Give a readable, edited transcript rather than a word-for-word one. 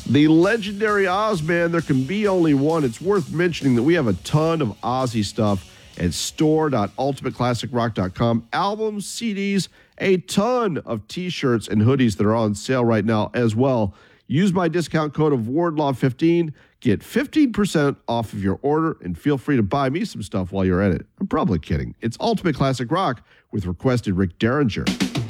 The legendary Ozman, there can be only one. It's worth mentioning that we have a ton of Ozzy stuff at store.ultimateclassicrock.com. Albums, CDs, a ton of T-shirts and hoodies that are on sale right now as well. Use my discount code of Wardlaw15. Get 15% off of your order, and feel free to buy me some stuff while you're at it. I'm probably kidding. It's Ultimate Classic Rock with requested Rick Derringer.